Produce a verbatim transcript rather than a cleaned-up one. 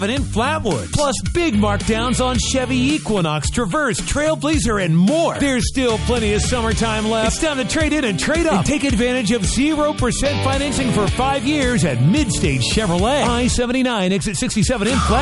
in Flatwood. Plus big markdowns on Chevy Equinox, Traverse, Trailblazer, and more. There's still plenty of summertime left. It's time to trade in and trade up. And take advantage of zero percent financing for five years at Midstate Chevrolet. I seventy-nine, exit sixty-seven in Flatwood.